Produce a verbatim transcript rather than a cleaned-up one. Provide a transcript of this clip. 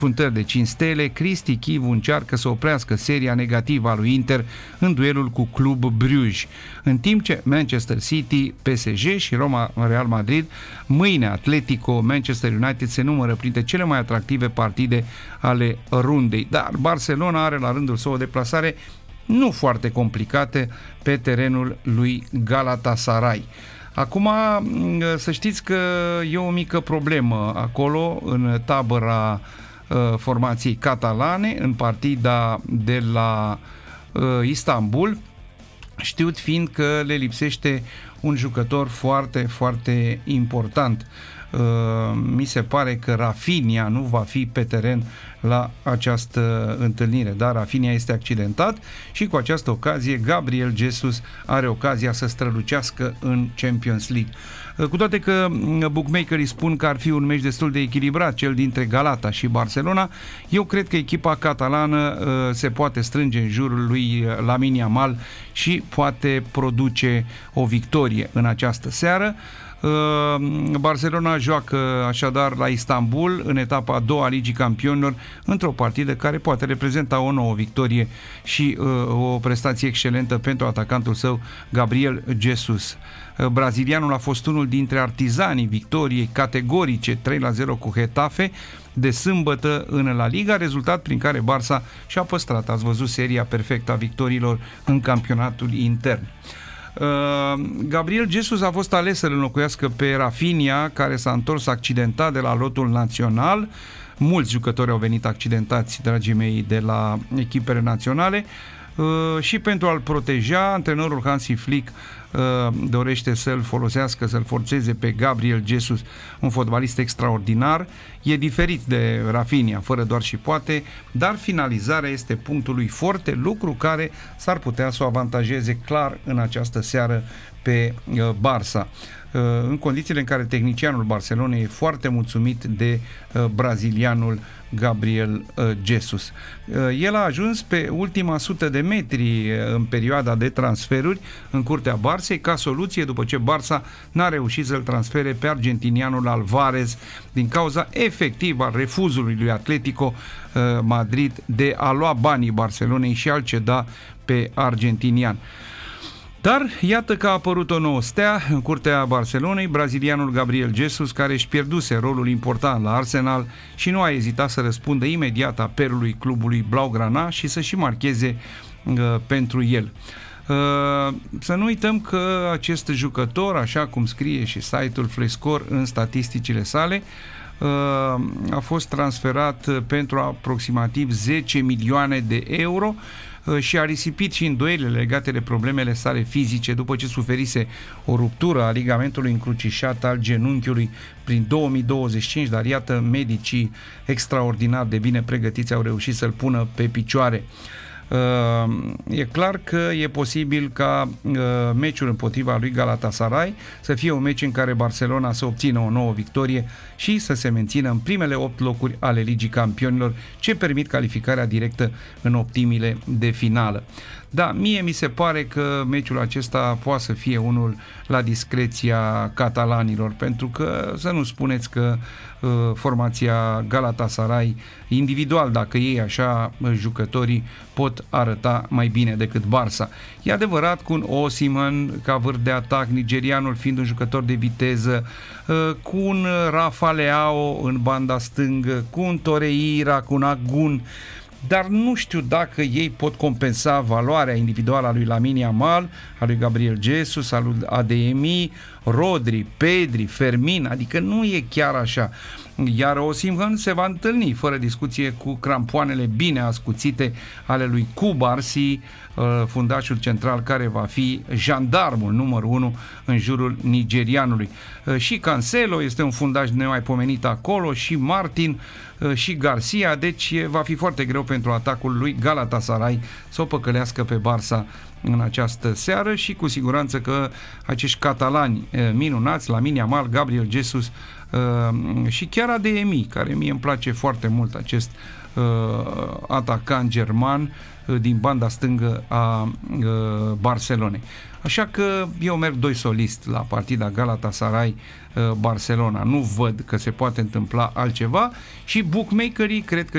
Puntări de cinci stele, Cristi Chivu încearcă să oprească seria negativă a lui Inter în duelul cu Club Bruges, în timp ce Manchester City, P S G și Roma Real Madrid, mâine Atletico Manchester United se numără printre cele mai atractive partide ale rundei, dar Barcelona are la rândul său o deplasare nu foarte complicată pe terenul lui Galatasaray. Acum, să știți că e o mică problemă acolo în tabăra formației catalane în partida de la uh, Istanbul, știut fiind că le lipsește un jucător foarte, foarte important. Uh, mi se pare că Rafinha nu va fi pe teren la această întâlnire, dar Rafinha este accidentat și cu această ocazie Gabriel Jesus are ocazia să strălucească în Champions League. Cu toate că bookmakerii spun că ar fi un meci destul de echilibrat, cel dintre Galata și Barcelona, eu cred că echipa catalană uh, se poate strânge în jurul lui Lamine Yamal și poate produce o victorie în această seară. Barcelona joacă așadar la Istanbul în etapa a doua a Ligii Campionilor într-o partidă care poate reprezenta o nouă victorie și uh, o prestație excelentă pentru atacantul său Gabriel Jesus. Brazilianul a fost unul dintre artizanii victoriei categorice trei la zero cu Getafe de sâmbătă în La Liga, rezultat prin care Barça și-a păstrat, ați văzut, seria perfectă a victoriilor în campionatul intern. Uh, Gabriel Jesus a fost ales să-l înlocuiască pe Rafinha, care s-a întors accidentat de la lotul național. Mulți jucători au venit accidentați, dragii mei, de la echipele naționale. Uh, și pentru a-l proteja, antrenorul Hansi Flick uh, dorește să-l folosească, să-l forțeze pe Gabriel Jesus, un fotbalist extraordinar. E diferit de Rafinha, fără doar și poate, dar finalizarea este punctul lui forte, lucru care s-ar putea să o avantajeze clar în această seară pe uh, Barça. Uh, în condițiile în care tehnicianul Barcelonei e foarte mulțumit de uh, brazilianul Gabriel uh, Jesus. Uh, el a ajuns pe ultima sută de metri uh, în perioada de transferuri în curtea Barței ca soluție după ce Barça n-a reușit să-l transfere pe argentinianul Alvarez din cauza efectiv al refuzului lui Atletico uh, Madrid de a lua banii Barcelonei și a-l ceda pe argentinian. Dar iată că a apărut o nouă stea în curtea Barcelonei, brazilianul Gabriel Jesus, care își pierduse rolul important la Arsenal și nu a ezitat să răspundă imediat apelului clubului blaugrana și să și marcheze uh, pentru el. Uh, să nu uităm că acest jucător, așa cum scrie și site-ul Flescore în statisticile sale, uh, a fost transferat pentru aproximativ zece milioane de euro și a risipit și în duelele legate de problemele sale fizice după ce suferise o ruptură a ligamentului încrucișat al genunchiului prin două mii douăzeci și cinci, dar iată, medicii extraordinar de bine pregătiți au reușit să-l pună pe picioare. Uh, e clar că e posibil ca uh, meciul împotriva lui Galatasaray să fie un meci în care Barcelona să obțină o nouă victorie și să se mențină în primele opt locuri ale Ligii Campionilor, ce permit calificarea directă în optimile de finală. Da, mie mi se pare că meciul acesta poate să fie unul la discreția catalanilor, pentru că să nu spuneți că uh, formația Galatasaray individual, dacă ei așa, jucătorii pot arăta mai bine decât Barça. E adevărat, cu un Osimhen ca vârf de atac, nigerianul fiind un jucător de viteză, uh, cu un Rafa Leao în banda stângă, cu un Torreira, cu un Agun, dar nu știu dacă ei pot compensa valoarea individuală a lui Lamine Yamal, a lui Gabriel Jesus, a lui Adeyemi, Rodri, Pedri, Fermin, adică nu e chiar așa. Iar Osimhen se va întâlni fără discuție cu crampoanele bine ascuțite ale lui Cubarsi, fundașul central care va fi jandarmul numărul unu în jurul nigerianului. Și Cancelo este un fundaș nemaipomenit acolo, și Martin, și Garcia, deci va fi foarte greu pentru atacul lui Galatasaray să o păcălească pe Barça în această seară și cu siguranță că acești catalani minunați, Lamine Yamal, Gabriel Jesus și chiar Adeyemi, care mie îmi place foarte mult acest atacant german din banda stângă a Barcelonei. Așa că eu merg doi soliști la partida Galatasaray-Barcelona. Nu văd că se poate întâmpla altceva și bookmakerii cred că